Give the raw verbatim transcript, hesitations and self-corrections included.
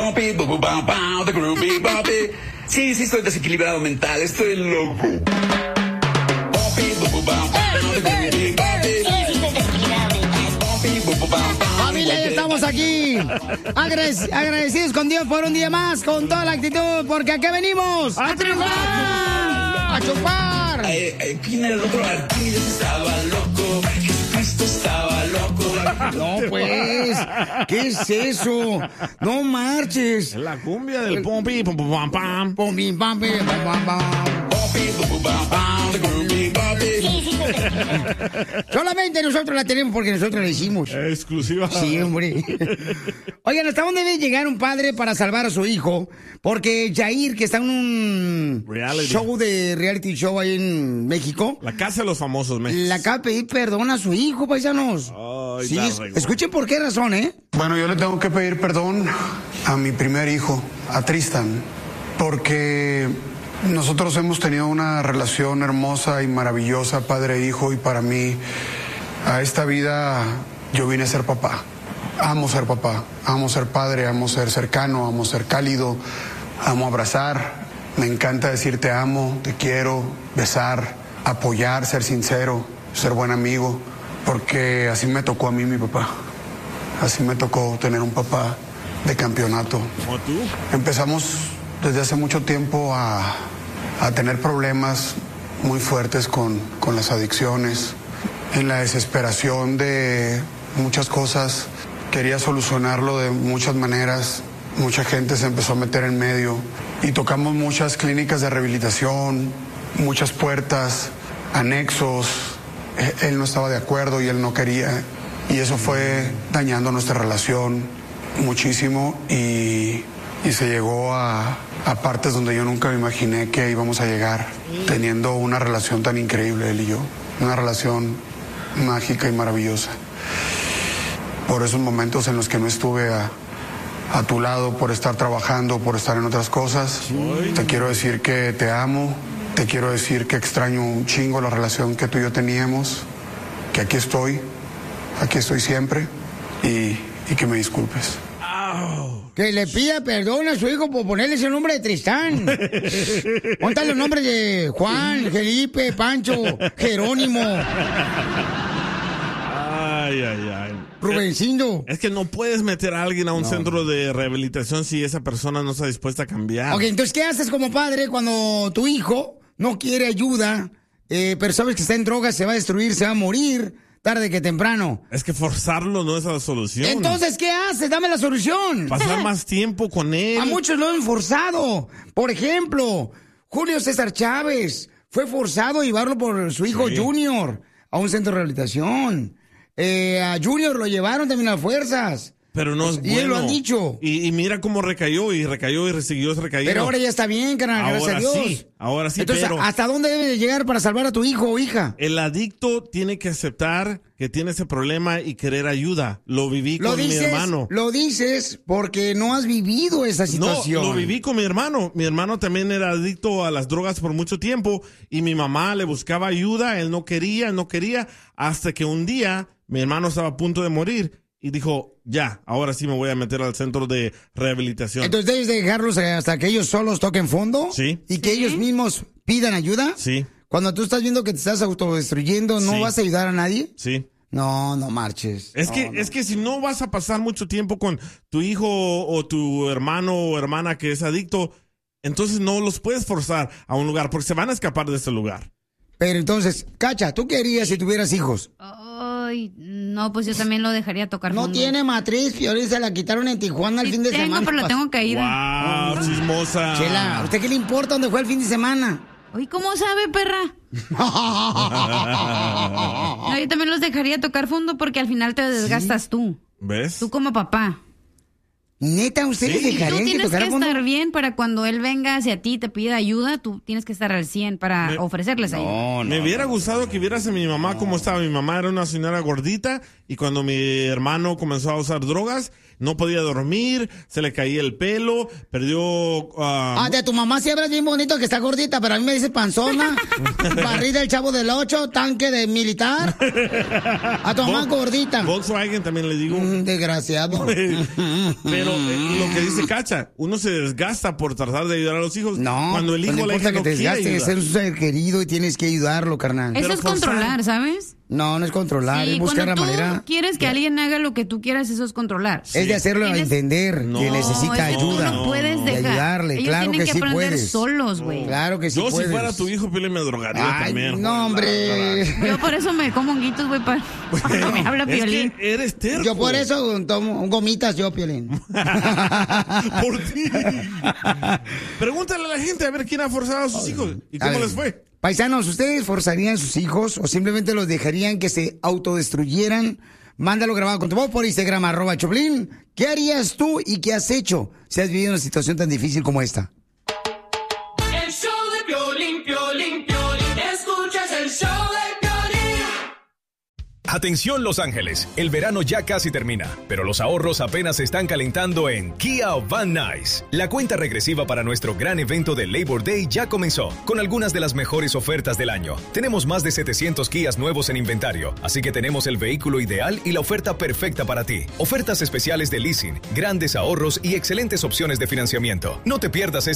Bumpy, bu, bu, bam, bam, the groovy bumpy. Sí, sí, estoy desequilibrado mental, estoy loco. Bumpy, bu, bu, bam, bam, the groovy bumpy. Bumpy, bu, bu, bam, bam. Familia, ya estamos aquí. Agrade- agradecidos con Dios por un día más, con toda la actitud, porque aquí venimos ¡A triunfar! ¡A chupar! Eh, eh, ¿Quién era el otro? Arquímedes estaba loco, Jesucristo estaba loco. No, pues, ¿qué es eso? No marches. Es la cumbia del pompi, pom pom pam pam. Pompi, pam, pam, pam, pam. Bumpy, bu, bu, bam, bam, the groovy bumpy. Solamente nosotros la tenemos porque nosotros la hicimos. Exclusiva. Sí, hombre. Oigan, ¿hasta dónde debe llegar un padre para salvar a su hijo? Porque Jair, que está en un Reality. show de reality show ahí en México, La casa de los famosos, México. le acaba de pedir perdón a su hijo, paisanos. Ay, Sí, la es- regó. escuchen por qué razón, ¿eh? Bueno, yo le tengo que pedir perdón a mi primer hijo, a Tristan, porque nosotros hemos tenido una relación hermosa y maravillosa, padre e hijo, y para mí, a esta vida, yo vine a ser papá. Amo ser papá, amo ser padre, amo ser cercano, amo ser cálido, amo abrazar. Me encanta decir te amo, te quiero, besar, apoyar, ser sincero, ser buen amigo, porque así me tocó a mí mi papá. Así me tocó tener un papá de campeonato. ¿O tú? Empezamos desde hace mucho tiempo a, a tener problemas muy fuertes con, con las adicciones. En la desesperación de muchas cosas, quería solucionarlo de muchas maneras. Mucha gente se empezó a meter en medio y tocamos muchas clínicas de rehabilitación, muchas puertas, anexos. E- Él no estaba de acuerdo y él no quería. Y eso fue dañando nuestra relación muchísimo y, y se llegó a, a partes donde yo nunca me imaginé que íbamos a llegar, teniendo una relación tan increíble él y yo, una relación mágica y maravillosa. Por esos momentos en los que no estuve a, a tu lado, por estar trabajando, por estar en otras cosas, te quiero decir que te amo, te quiero decir que extraño un chingo la relación que tú y yo teníamos, que aquí estoy. Aquí estoy siempre y, y que me disculpes. Que le pida perdón a su hijo por ponerle ese nombre de Tristán. Póntale los nombres de Juan, Felipe, Pancho, Jerónimo, Ay, ay, ay. Rubencindo. Es que no puedes meter a alguien a un No. centro de rehabilitación si esa persona no está dispuesta a cambiar. Ok, entonces, ¿qué haces como padre cuando tu hijo no quiere ayuda, eh, pero sabes que está en drogas, se va a destruir, se va a morir, tarde que temprano? Es que forzarlo no es la solución. Entonces, ¿qué haces? Dame la solución. Pasar más tiempo con él. A muchos lo han forzado. Por ejemplo, Julio César Chávez fue forzado a llevarlo por su hijo Sí. Junior a un centro de rehabilitación. Eh, a Junior lo llevaron también a fuerzas. Pero no es Y bueno. él lo han dicho. Y, y mira cómo recayó y recayó y siguió recayendo. Pero ahora ya está bien, carnal, gracias Ahora a Dios. sí, ahora sí, Entonces, pero- ¿hasta dónde debe de llegar para salvar a tu hijo o hija? El adicto tiene que aceptar que tiene ese problema y querer ayuda. Lo viví Lo con dices, mi hermano. lo dices porque no has vivido esa situación. No, lo viví con mi hermano. Mi hermano también era adicto a las drogas por mucho tiempo y mi mamá le buscaba ayuda, él no quería, no quería, hasta que un día mi hermano estaba a punto de morir y dijo, ya, ahora sí me voy a meter al centro de rehabilitación. Entonces debes de dejarlos hasta que ellos solos toquen fondo. Sí. Y que ellos mismos pidan ayuda. Sí, Cuando tú estás viendo que te estás autodestruyendo, ¿no Sí. vas a ayudar a nadie? sí. No, no marches. Es No, que, no. es que si no vas a pasar mucho tiempo con tu hijo o tu hermano o hermana que es adicto, entonces no los puedes forzar a un lugar porque se van a escapar de ese lugar. Pero entonces, Cacha, ¿tú qué harías si tuvieras hijos? Ay, no, pues yo también lo dejaría tocar No fondo. tiene matriz, Fiori, se la quitaron en Tijuana el Sí fin de tengo, semana. pero lo tengo que ir. ¡Wow! Chismosa. Chela, ¿a usted qué le importa dónde fue el fin de semana? Oye, ¿cómo sabe, perra? No, yo también los dejaría tocar fondo porque al final te desgastas tú. ¿Ves? Tú como papá. Neta, ¿ustedes Sí. Tú dejarían que tienes que tocara fondo? estar bien para cuando él venga hacia ti y te pida ayuda, tú tienes que estar al cien para Me- ofrecerles ayuda. No, Me no. hubiera gustado que vieras a mi mamá cómo estaba. Mi mamá era una señora gordita y cuando mi hermano comenzó a usar drogas, no podía dormir, se le caía el pelo, perdió... Uh, ah, de tu mamá siempre es bien bonito que está gordita, pero a mí me dice panzona, barrida del Chavo del Ocho, tanque de militar. A tu mamá gordita. Volkswagen también le digo. Mm, desgraciado. Pero eh, lo que dice Cacha, uno se desgasta por tratar de ayudar a los hijos. No, cuando el hijo no le importa que te desgastes, es un ser querido y tienes que ayudarlo, carnal. Eso es controlar, ¿sabes? No, no es controlar, Sí, es buscar la cuando tú manera. quieres que alguien haga lo que tú quieras, eso es controlar. Es de hacerlo a Tienes- entender No, que necesita eso tú ayuda. no puedes de dejar. ayudarle, Ellos claro tienen que, que sí aprender puedes. solos, güey. Claro que sí Yo puedes. si fuera tu hijo, Piolín, me drogaría Ay, también. no, hombre. Yo por eso me como honguitos, güey, para que me habla Es Piolín. que eres terco. Yo por eso tomo gomitas, yo, Piolín. Por ti. Pregúntale a la gente a ver quién ha forzado a sus hijos y A cómo ver, les fue. Paisanos, ¿ustedes forzarían a sus hijos o simplemente los dejarían que se autodestruyeran? Mándalo grabado con tu voz por Instagram, arroba Choplin. ¿Qué harías tú y qué has hecho si has vivido una situación tan difícil como esta? El show de Piolín, Piolín, Piolín. Escuchas el show de Piolín. Atención Los Ángeles, el verano ya casi termina, pero los ahorros apenas se están calentando en Kia Van Nuys. La cuenta regresiva para nuestro gran evento de Labor Day ya comenzó, con algunas de las mejores ofertas del año. Tenemos más de setecientos Kias nuevos en inventario, así que tenemos el vehículo ideal y la oferta perfecta para ti. Ofertas especiales de leasing, grandes ahorros y excelentes opciones de financiamiento. No te pierdas este